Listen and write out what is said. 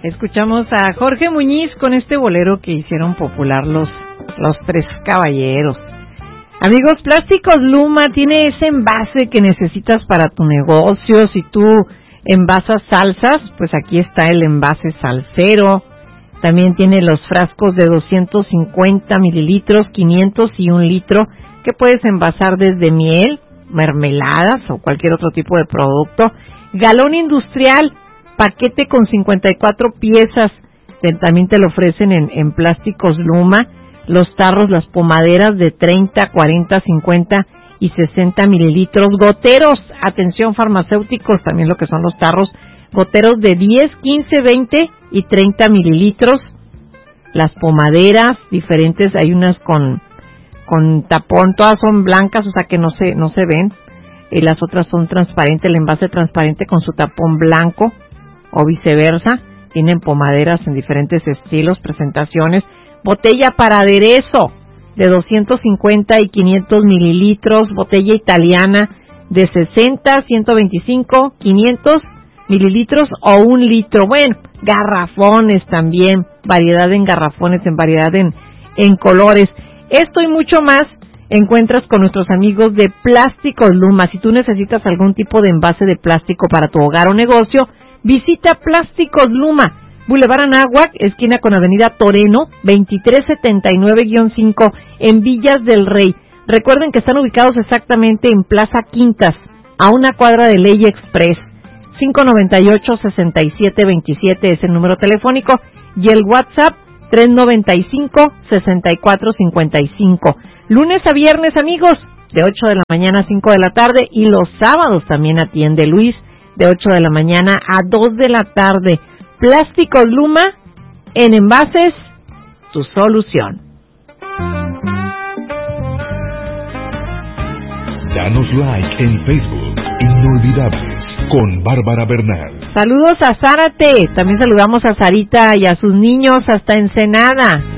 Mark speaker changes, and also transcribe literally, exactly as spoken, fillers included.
Speaker 1: Escuchamos a Jorge Muñiz con este bolero que hicieron popular los, los Tres Caballeros. Amigos, Plásticos Luma tiene ese envase que necesitas para tu negocio. Si tú envasas salsas, pues aquí está el envase salsero. También tiene los frascos de doscientos cincuenta mililitros, quinientos y un litro, que puedes envasar desde miel, mermeladas o cualquier otro tipo de producto. Galón industrial, paquete con cincuenta y cuatro piezas, también te lo ofrecen en, en Plásticos Luma. Los tarros, las pomaderas de treinta, cuarenta, cincuenta y sesenta mililitros. Goteros, atención farmacéuticos, también lo que son los tarros, goteros de diez, quince, veinte y treinta mililitros. Las pomaderas diferentes, hay unas con con tapón, todas son blancas, o sea que no se no se ven, y las otras son transparentes, el envase transparente con su tapón blanco o viceversa. Tienen pomaderas en diferentes estilos, presentaciones. Botella para aderezo de doscientos cincuenta y quinientos mililitros, botella italiana de sesenta, ciento veinticinco, quinientos mililitros o un litro. Bueno, garrafones también, variedad en garrafones, en variedad en, en colores. Esto y mucho más encuentras con nuestros amigos de Plásticos Luma. Si tú necesitas algún tipo de envase de plástico para tu hogar o negocio, visita Plásticos Luma, Boulevard Anáhuac, esquina con Avenida Toreno, veintitrés setenta y nueve guión cinco, en Villas del Rey. Recuerden que están ubicados exactamente en Plaza Quintas, a una cuadra de Ley Express. cinco noventa y ocho, sesenta y siete veintisiete es el número telefónico, y el WhatsApp tres noventa y cinco, sesenta y cuatro cincuenta y cinco. Lunes a viernes, amigos, de ocho de la mañana a cinco de la tarde, y los sábados también atiende Luis, de ocho de la mañana a dos de la tarde. Plásticos Luma, en envases, tu solución.
Speaker 2: Danos like en Facebook, Inolvidables, con Bárbara Bernal.
Speaker 1: Saludos a Zárate, también saludamos a Sarita y a sus niños hasta Ensenada.